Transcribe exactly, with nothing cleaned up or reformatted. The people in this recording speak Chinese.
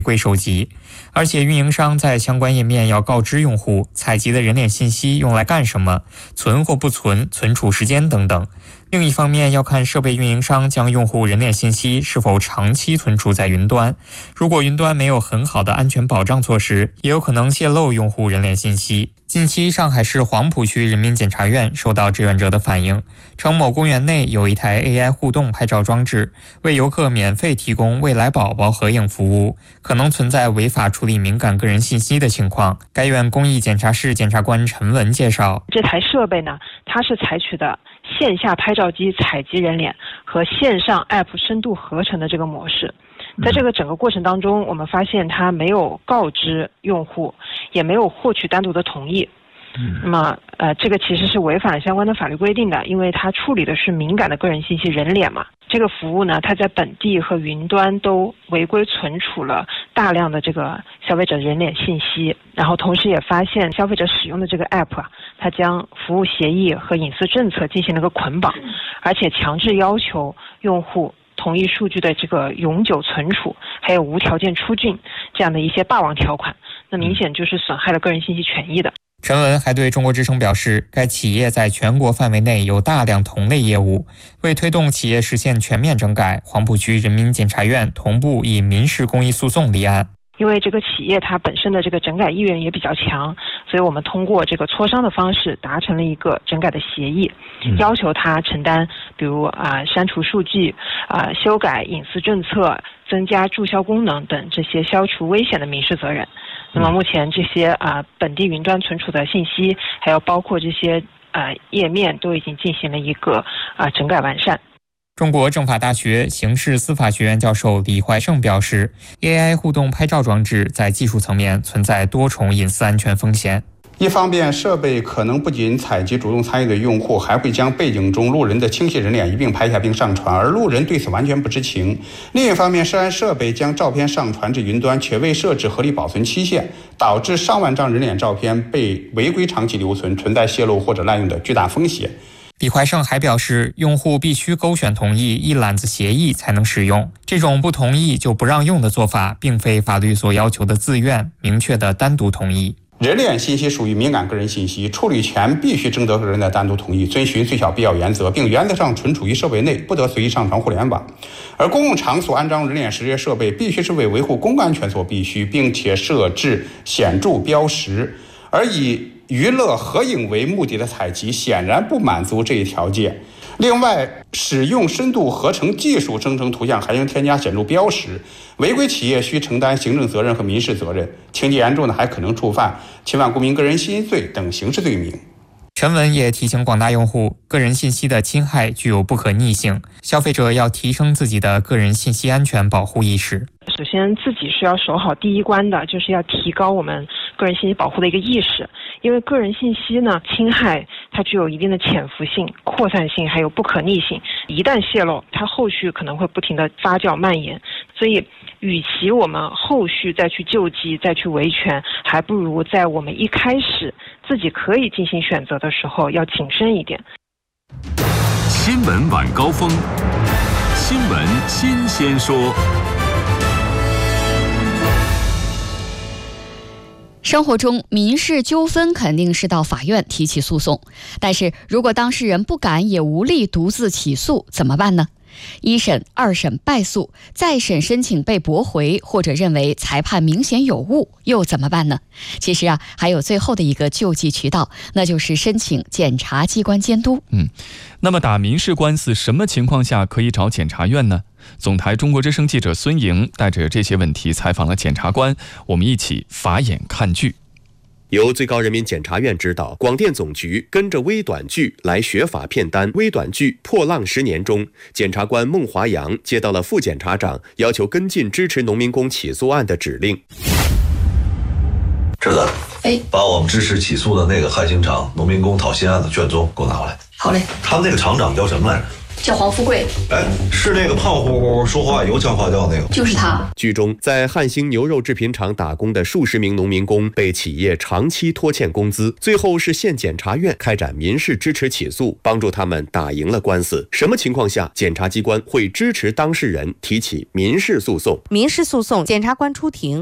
归收集，而且运营商在相关页面要告知用户采集的人脸信息用来干什么，存或不存，存储时间等等。另一方面，要看设备运营商将用户人脸信息是否长期存储在云端，如果云端没有很好的安全保障措施，也有可能泄露用户人脸信息。近期，上海市黄浦区人民检察院收到志愿者的反映，称某公园内有一台 A I 互动拍照装置，为游客免费提供未来宝宝合影服务，可能存在违法处理敏感个人信息的情况。该院公益检察室检察官陈文介绍， 这台设备呢，它是采取的线下拍照机采集人脸和线上 App 深度合成的这个模式。在这个整个过程当中，我们发现它没有告知用户，也没有获取单独的同意。那么，呃，这个其实是违反了相关的法律规定的，因为它处理的是敏感的个人信息人脸嘛。这个服务呢，它在本地和云端都违规存储了大量的这个消费者人脸信息，然后同时也发现消费者使用的这个 app 啊，它将服务协议和隐私政策进行了个捆绑，而且强制要求用户同意数据的这个永久存储，还有无条件出境这样的一些霸王条款，那明显就是损害了个人信息权益的。 陈文还对中国之声表示，该企业在全国范围内有大量同类业务，为推动企业实现全面整改，黄浦区人民检察院同步以民事公益诉讼立案。 因为这个企业它本身的这个整改意愿也比较强，所以我们通过这个磋商的方式达成了一个整改的协议，要求他承担比如啊删除数据啊修改隐私政策、增加注销功能等这些消除危险的民事责任。那么目前这些啊本地云端存储的信息，还有包括这些啊页面都已经进行了一个啊整改完善。 中国政法大学刑事司法学院教授李怀胜表示 ，A I 互动拍照装置在技术层面存在多重隐私安全风险。 一方面，设备可能不仅采集主动参与的用户，还会将背景中路人的清晰人脸一并拍下并上传，而路人对此完全不知情。另一方面，涉案设备将照片上传至云端，却未设置合理保存期限，导致上万张人脸照片被违规长期留存，存在泄露或者滥用的巨大风险。 李怀胜还表示，用户必须勾选同意一揽子协议才能使用，这种不同意就不让用的做法，并非法律所要求的自愿明确的单独同意。 人脸信息属于敏感个人信息，处理权必须征得个人的单独同意，遵循最小必要原则，并原则上存储于设备内，不得随意上传互联网。而公共场所安装人脸识别设备，必须是为维护公共安全所必须，并且设置显著标识。而以娱乐合影为目的的采集显然不满足这一条件。另外，使用深度合成技术生成图像还应添加显著标识，违规企业需承担行政责任和民事责任，情节严重的还可能触犯侵犯公民个人信息罪等刑事罪名。 陈文也提醒广大用户，个人信息的侵害具有不可逆性，消费者要提升自己的个人信息安全保护意识。 首先自己是要守好第一关的，就是要提高我们个人信息保护的一个意识。因为个人信息呢，侵害它具有一定的潜伏性、扩散性，还有不可逆性。一旦泄露，它后续可能会不停的发酵蔓延。所以，与其我们后续再去救济、再去维权，还不如在我们一开始自己可以进行选择的时候，要谨慎一点。 新闻晚高峰，新闻新鲜说。 生活中民事纠纷肯定是到法院提起诉讼，但是如果当事人不敢也无力独自起诉，怎么办呢？一审、二审败诉，再审申请被驳回，或者认为裁判明显有误，又怎么办呢？其实啊，还有最后的一个救济渠道，那就是申请检察机关监督。 嗯，那么打民事官司，什么情况下可以找检察院呢？总台中国之声记者孙莹带着这些问题采访了检察官，我们一起法眼看剧。 由最高人民检察院指导，广电总局跟着微短剧来学法片单微短剧《破浪十年》中，检察官孟华阳接到了副检察长要求跟进支持农民工起诉案的指令。 侄子，哎，把我们支持起诉的那个汉兴厂农民工讨薪案的卷宗给我拿过来。 好嘞。 他们那个厂长叫什么来着？ 叫黄富贵。 哎，是那个胖乎乎、说话油腔滑调那个？ 就是他。 剧中，在汉兴牛肉制品厂打工的数十名农民工被企业长期拖欠工资，最后是县检察院开展民事支持起诉，帮助他们打赢了官司。什么情况下检察机关会支持当事人提起民事诉讼？ 民事诉讼，检察官出庭